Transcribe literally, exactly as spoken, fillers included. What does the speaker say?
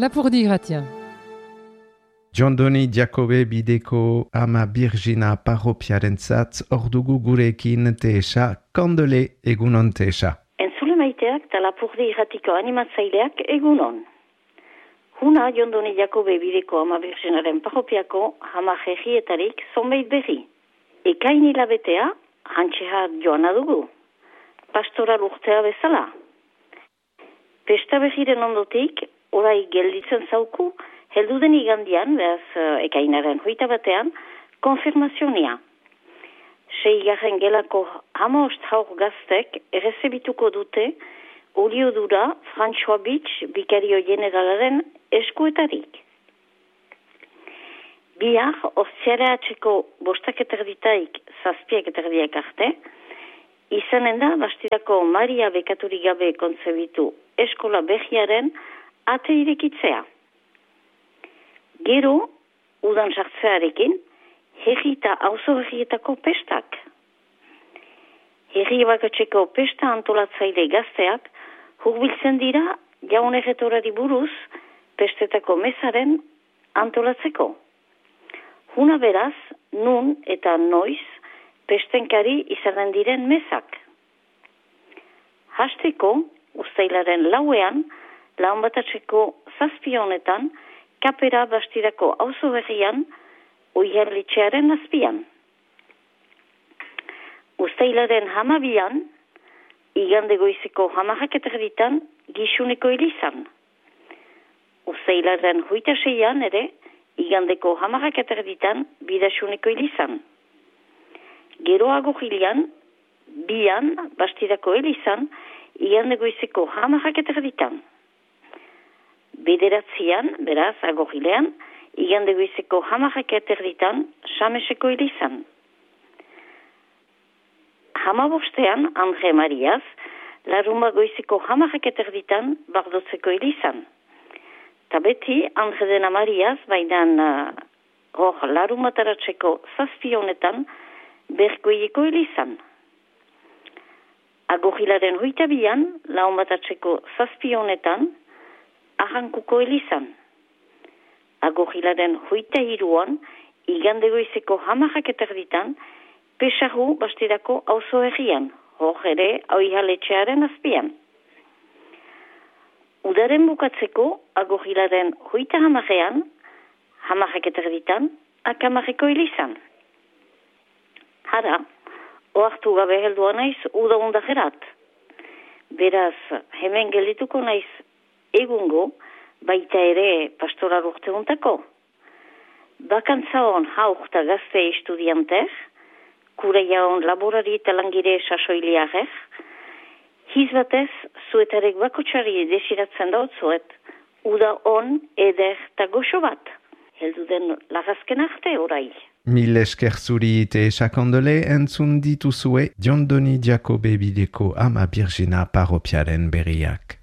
Lapurdi Gratien. Jondoni Jakobe bideko ama Birgina parropiarentzat ordugu gurekin teesa kandele egunon teesa. Entzule maiteak eta Lapurdi Gratiko animatzaileak egunon. Huna Jondoni Jakobe bideko ama Birginaren parropiako hama jehietarik zonbait berri. Ekain hilabetea hantxeha joana dugu. Pastoral urtea bezala. Pesta behiren ondotik, orai gelditzen zauku, heldu den igandian, behaz ekainaren hoita batean, konfirmazionia. Seigarren gelako hamost haur gaztek errezebituko dute Oliodura François Bitsch bikario generalaren eskuetarik. Bihar, ortsiara atxeko bostak eterditaik zazpiak eterdiak arte, izanen da bastidako Maria bekaturik gabe kontzebitu eskola behiaren ate irekitzea. Gero, udan sartzearekin, herri eta auzo herrietako pestak. Herri bakatxeko pesta antolatzaile gazteak hurbiltzen dira jaun erretorari buruz pestetako mesaren antolatzeko. Huna beraz, nun eta noiz pestenkari izanen diren mesak. Hasteko, uztailaren lauean, laun batatzeko zazpi honetan, kapera bastidako auzo berrian, oiharlitxearen azpian. Uztailaren hamabian, igande goizeko hamarrak eterditan, gixuneko elizan. Uztailaren hoita seian ere, igandeko hamarrak eterditan, bidasuneko elizan. Geroago hilean, bian, bastidako elizan, igande goizeko hamarrak eterditan. Bederatzian, beraz, agogilean, igande goizeko hamarrak eterditan, sameseko elizan. Hamabostean, Andre Mariaz, laruma goizeko hamarrak eterditan, bardotzeko elizan. Ta beti, Andre dena Mariaz, bainan, uh, hor, laruma taratzeko zazpi honetan, bergoieko elizan. Agogilaren hoita bian, laun batatzeko zazpi honetan, ahankuko elizan. Agogilaren hoita hiruan, igande goizeko hamarrak eterditan, pesahu bastidako auzo herrian, hor ere oihaletxearen azpian. Udaren bukatzeko, agogilaren hoita hamarrean, hamarrak eterditan, akamarreko elizan. Hara, oartu gabe heldua naiz uda undajerat. Beraz, hemen geldituko naiz egungo, baita ere pastoral urte untako. Bakantza hon hauk eta gazte estudianter, kureia hon laborari eta langire sasoiliarek, hizbatez zuetarek bakotxari desiratzen daut zuet, uda hon eder eta goxo bat. Heldu den lagazken arte orai. Mil esker zuri teesa kandele entzun dituzue Jondoni Jakobe bideko ama Birgina parropiaren berriak.